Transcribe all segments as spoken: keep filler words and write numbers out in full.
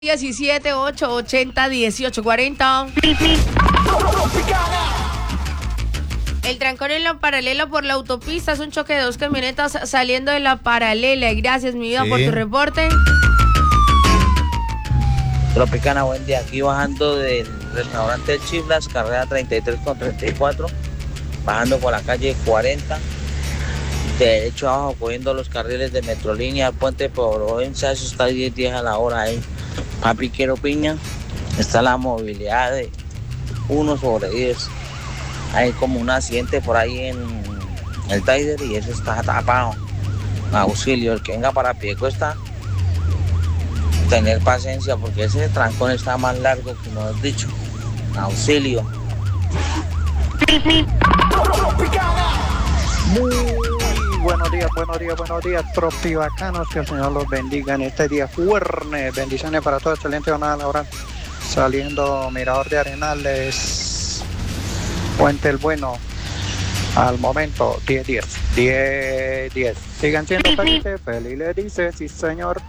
diecisiete, ocho, ochenta, dieciocho, cuarenta. El trancón en la paralela por la autopista es un choque de dos camionetas saliendo de la paralela. Y gracias, mi vida, sí, por tu reporte. Tropicana, buen día. Aquí bajando del restaurante El Chiflas, carrera treinta y tres con treinta y cuatro, bajando por la calle cuarenta, derecho abajo, cogiendo los carriles de Metrolínea, Puente Provenza. Eso está diez, diez a la hora ahí. Papi Quiero Piña, está la movilidad de uno sobre diez. Hay como un accidente por ahí en el Taider y eso está tapado. Auxilio, el que venga para Piedecuesta, tener paciencia porque ese trancón está más largo que nos has dicho. Auxilio. Muy buenos días, buenos días, buenos días, tropibacanos, que el Señor los bendiga en este día fuerte. Bendiciones para todos, excelente jornada laboral. Saliendo Mirador de Arenales, Puente el Bueno, al momento diez diez, diez diez. Sigan siendo felices, feliz le dice, sí señor.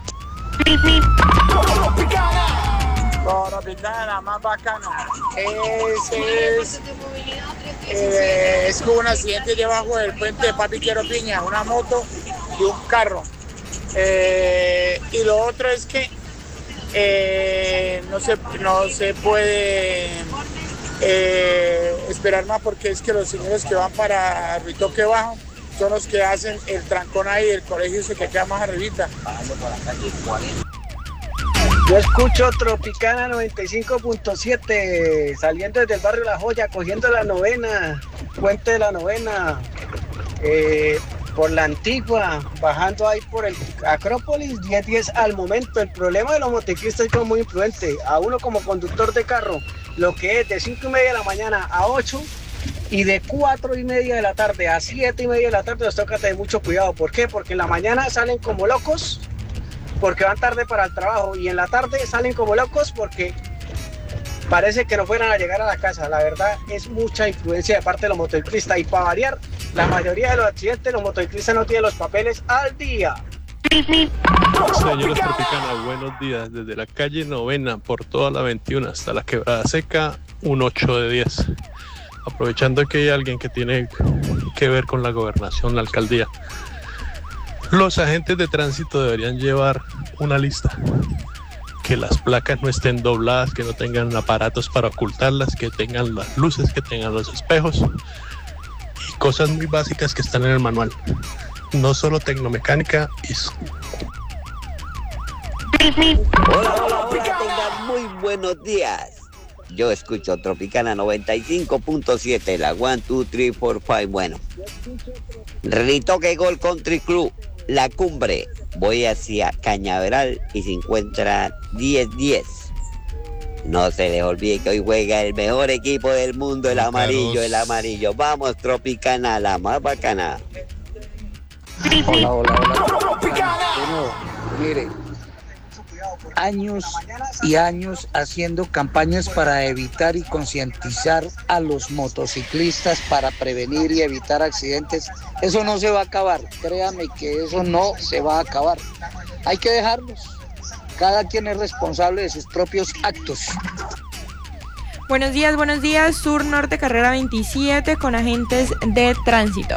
Tropicana, más bacano. Es, es, eh, es como un accidente debajo del puente de Papi Quiero Piña, una moto y un carro. Eh, y lo otro es que eh, no, se, no se puede eh, esperar más porque es que los señores que van para Ritoque Bajo son los que hacen el trancón ahí del colegio, se que queda más arribita. Yo escucho Tropicana noventa y cinco punto siete, saliendo desde el barrio La Joya, cogiendo la novena, puente de la novena, eh, por la Antigua, bajando ahí por el Acrópolis, diez diez al momento. El problema de los motociclistas es muy influente. A uno como conductor de carro, lo que es de cinco y media de la mañana a ocho y de cuatro y media de la tarde a siete y media de la tarde, nos toca tener mucho cuidado. ¿Por qué? Porque en la mañana salen como locos, porque van tarde para el trabajo, y en la tarde salen como locos porque parece que no fueran a llegar a la casa. La verdad es mucha influencia de parte de los motociclistas, y para variar, la mayoría de los accidentes los motociclistas no tienen los papeles al día. Señores Tropicana, buenos días. Desde la calle Novena por toda la veintiuno hasta la Quebrada Seca, un ocho de diez. Aprovechando que hay alguien que tiene que ver con la gobernación, la alcaldía, los agentes de tránsito deberían llevar una lista, que las placas no estén dobladas, que no tengan aparatos para ocultarlas, que tengan las luces, que tengan los espejos y cosas muy básicas que están en el manual, no solo tecnomecánica. Y... Hola, hola, hola, tengan muy buenos días. Yo escucho Tropicana noventa y cinco punto siete, la one, two, three, four, five. Bueno, Ritoque Gol Country Club, La Cumbre, voy hacia Cañaveral y se encuentra diez diez. No se les olvide que hoy juega el mejor equipo del mundo, el amarillo, el amarillo. Vamos, Tropicana, la más bacana. Hola, hola, hola. Bueno, mire, años y años haciendo campañas para evitar y concientizar a los motociclistas para prevenir y evitar accidentes. Eso no se va a acabar, créame que eso no se va a acabar. Hay que dejarlos. Cada quien es responsable de sus propios actos. Buenos días, buenos días. Sur Norte, carrera veintisiete, con agentes de tránsito.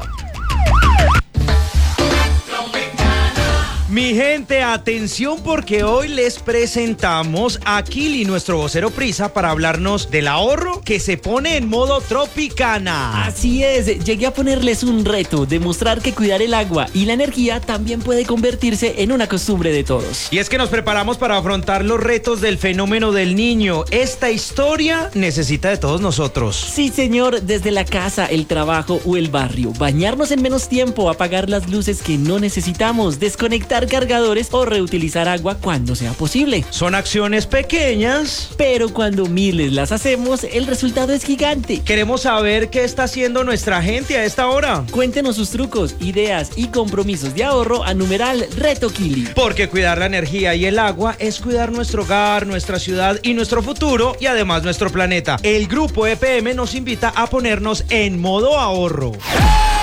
Mi gente, atención, porque hoy les presentamos a Kili, nuestro vocero prisa, para hablarnos del ahorro que se pone en modo Tropicana. Así es, llegué a ponerles un reto, demostrar que cuidar el agua y la energía también puede convertirse en una costumbre de todos. Y es que nos preparamos para afrontar los retos del fenómeno del Niño. Esta historia necesita de todos nosotros. Sí, señor, desde la casa, el trabajo o el barrio. Bañarnos en menos tiempo, apagar las luces que no necesitamos, desconectar cargadores o reutilizar agua cuando sea posible. Son acciones pequeñas, pero cuando miles las hacemos, el resultado es gigante. Queremos saber qué está haciendo nuestra gente a esta hora. Cuéntenos sus trucos, ideas y compromisos de ahorro a numeral Reto Kili. Porque cuidar la energía y el agua es cuidar nuestro hogar, nuestra ciudad y nuestro futuro, y además nuestro planeta. El grupo E P M nos invita a ponernos en modo ahorro. ¡Hey!